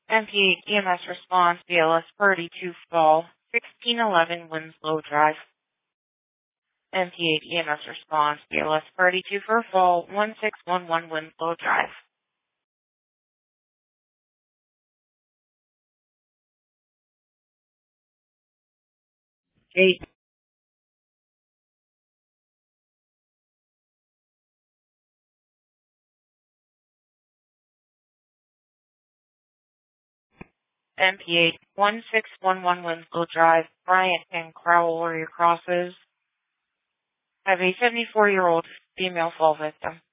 MP8 EMS response, BLS Purdy 2 Fall, 1611 Winslow Drive. MP8 EMS response, BLS Purdy 2 for Fall, 1611 Winslow Drive. Gate. MP8 1611 Winslow Drive, Bryant and Crowell Warrior Crosses. I have a 74-year-old female fall victim.